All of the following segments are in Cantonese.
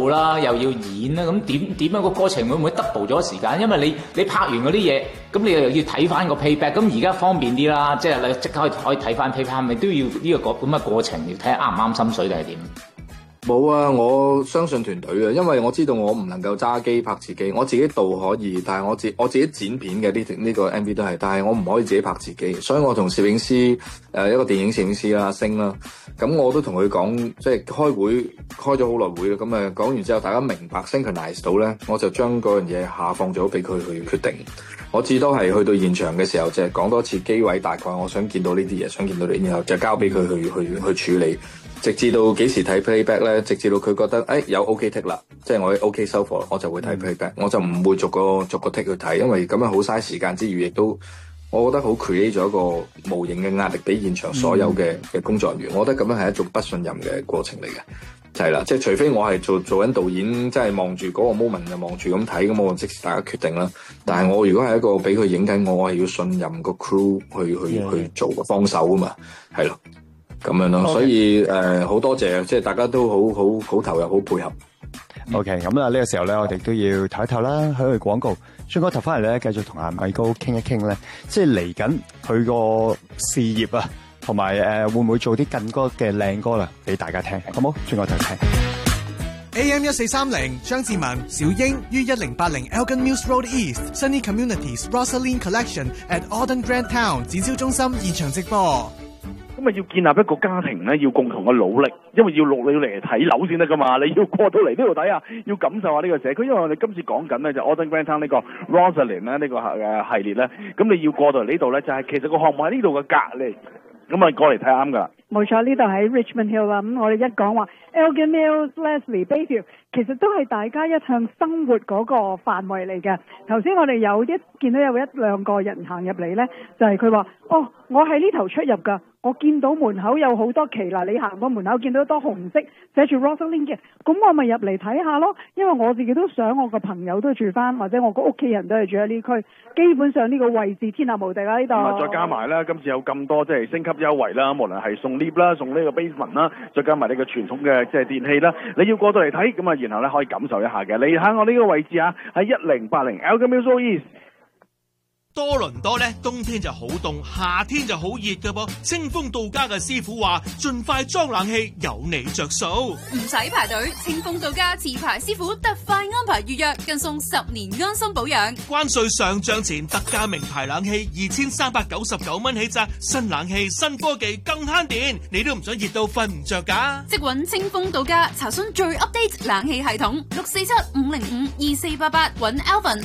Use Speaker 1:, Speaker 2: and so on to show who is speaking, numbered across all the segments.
Speaker 1: 導啦，又要演啦，咁點樣個過程會唔會 double 咗時間？因為你拍完嗰啲嘢，咁你又要睇翻個 payback， 咁而家方便啲啦，即係你即刻可以睇翻 payback， 係咪都要呢個咁嘅過程，要睇下啱唔啱心水定係點？
Speaker 2: 冇啊！我相信團隊啊，因為我知道我唔能夠揸機拍自己，我自己導可以，但係我自己剪片嘅呢個 MV 都係，但係我唔可以自己拍自己，所以我同攝影師一個電影攝影師啦星啦，咁我都同佢講，即係開會開咗好耐會啦，咁講完之後大家明白 synchronize 到咧，我就將嗰樣嘢下放咗俾佢去決定。我至多係去到現場嘅時候，就係講多次機位，大概我想見到呢啲嘢，想見到你，然後就交俾佢去處理。直至到幾時睇 playback 咧？直至到佢覺得有 OK take 啦，即係我 OK 收貨，我就會睇 playback，我就唔會逐個 take 去睇，因為咁樣好嘥時間之餘，亦都我覺得好 create 咗一個無形嘅壓力俾現場所有嘅工作人員。我覺得咁樣係一種不信任嘅過程嚟嘅，就係啦，即係除非我係做緊導演，即係望住嗰個 moment 就望住咁睇，咁我即時大家決定啦。但係我如果係一個俾佢影緊我係要信任個 crew 去做個幫手啊嘛，係咯。咁樣咯，所以好多謝，即係大家都好投入，好配合。
Speaker 3: OK， 咁啊呢個時候咧，我哋都要唞一唞啦，喺佢廣告。轉個頭翻嚟咧，繼續同阿米高傾一傾咧，即係嚟緊佢個事業啊，同埋會唔會做啲更多嘅靚歌啦，俾大家聽，好冇？轉個頭聽。
Speaker 4: AM 1430張志文、小英於1080 Elgin Mills Road East Sunny Communities Rosalind Collection at Auden Grand Town 展銷中心現場直播。
Speaker 5: 咁啊，要建立一個家庭咧，要共同嘅努力，因為要嚟睇樓先得噶嘛，你要過到嚟呢度睇下，要感受下呢個社區。因為我哋今次講緊咧就 Auden Grand Town 呢個 Rosalind 咧呢個系列咧，咁你要過到嚟呢度咧，就係其實個項目喺呢度嘅隔離，咁啊過嚟睇啱噶。
Speaker 6: 冇錯，呢度喺 Richmond Hill 啦。咁我哋一講話 Elgin Mills、Leslie、Bayview，其實都係大家一向生活嗰個範圍嚟嘅。頭先我哋見到有一兩個人行入嚟咧，就係佢話：哦，我喺呢頭出入㗎。我見到門口有好多旗啦，你行過門口見到多紅色寫住 Rosalind 嘅，咁我咪入嚟睇下咯。因為我自己都想我個朋友都住翻，或者我個屋企人都係住喺呢區，基本上呢個位置天下無敵啦呢度。
Speaker 5: 再加埋啦，今次有咁多即係升級優惠啦，無論係送 lift 啦，送呢個 basement 啦，再加埋呢個傳統嘅即係電器啦，你要過到嚟睇，咁啊然後咧可以感受一下嘅。你睇我呢個位置啊，喺1080 Elgin Mills Road East。
Speaker 7: 多倫多咧，冬天就好凍，夏天就好熱㗎噃。清風到家嘅師傅話：盡快裝冷氣，有你着數。
Speaker 8: 唔使排隊，清風到家持牌師傅特快安排預約，更送10年安心保養。
Speaker 7: 關稅上漲前特價名牌冷氣2399蚊起咋，新冷氣新科技更慳電，你都唔想熱到瞓唔着㗎？
Speaker 8: 即搵清風到家查詢最 update 冷氣系統647-505-2488，搵 Alvin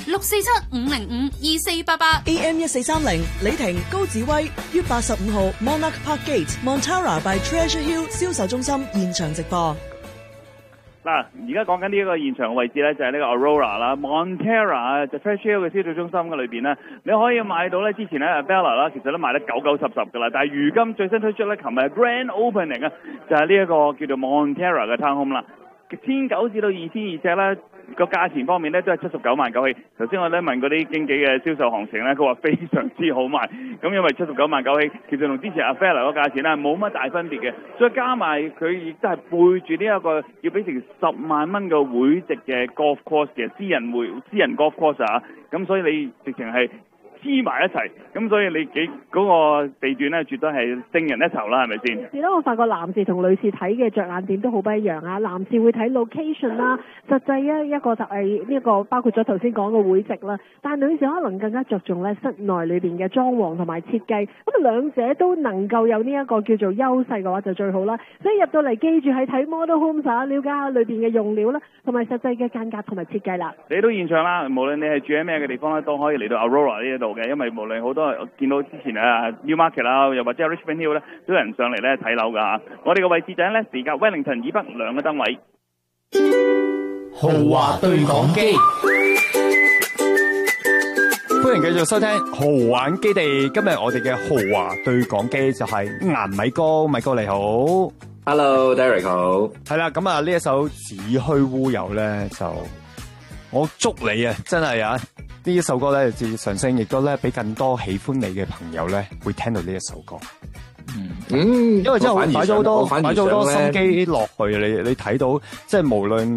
Speaker 8: 647-505-2488。
Speaker 9: AM 1430李婷高子威於85號 Monarch Park Gate Montara by Treasure Hill 銷售中心現場直播。
Speaker 5: 嗱，而家講緊呢一個現場嘅位置咧，就係呢個 Aurora 啦 ，Montara 就 Treasure Hill 嘅銷售中心嘅裏邊咧，你可以買到咧之前咧 Bella 啦，其實都賣得9,910㗎啦，但係如今最新推出咧，琴日 Grand Opening 啊，就係呢一個叫做 Montara 嘅 Townhome 啦，1,900至到2,200尺啦。個價錢方面咧都係79萬9起。頭先我咧問嗰啲經紀嘅銷售行情咧，佢話非常之好賣。咁因為79萬9起，其實同之前阿 Fella 個價錢咧冇乜大分別嘅。再加埋佢亦都係背住呢一個要俾成10萬蚊嘅會籍嘅 golf course 嘅私人 golf course 啊。咁所以你直情係黐埋一齊，咁所以你嗰個地段咧，絕對係勝人一籌啦，係咪先？
Speaker 6: 而家我發覺男士同女士睇嘅着眼點都好不一樣啊！男士會睇 location 啦，實際一個就係呢個包括咗頭先講嘅會籍啦，但係女士可能更加着重咧室內裏邊嘅裝潢同埋設計，咁兩者都能夠有呢一個叫做優勢嘅話就最好啦。所以入到嚟記住係睇 model homes 啊，了解下裏邊嘅用料啦，同埋實際嘅間隔同埋設計啦。
Speaker 5: 嚟到現場啦，無論你係住喺咩嘅地方咧，都可以嚟到 Aurora 呢一度嘅，因為無論好多我見到之前Newmarket 啦，又或者 Richmond Hill 咧，都有人上嚟咧睇樓㗎嚇。我哋嘅位置就喺咧時隔 Wellington 以北2個燈位。
Speaker 1: 豪華對講機，
Speaker 3: 歡迎繼續收聽豪玩基地。今日我哋嘅豪華對講機就係顏米高，米高你好。
Speaker 2: Hello Derek 好。
Speaker 3: 係啦，咁啊呢一首子虛烏有咧，就我祝你啊，真係啊！呢一首歌咧，自上升，亦都咧俾更多喜歡你嘅朋友咧，會聽到呢一首歌。因為真係擺咗好多心機落去，你睇到即係無論。